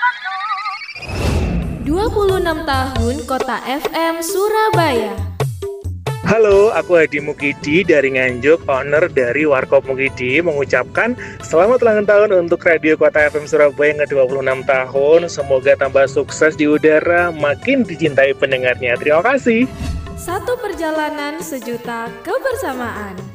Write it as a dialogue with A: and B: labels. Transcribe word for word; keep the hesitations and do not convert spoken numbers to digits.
A: dua puluh enam tahun Kota F M Surabaya.
B: Halo, aku Hadi Mukidi dari Nganjuk, owner dari Warkop Mukidi, mengucapkan selamat ulang tahun untuk Radio Kota F M Surabaya yang ke dua puluh enam tahun. Semoga tambah sukses di udara, makin dicintai pendengarnya. Terima kasih.
A: Satu perjalanan sejuta kebersamaan.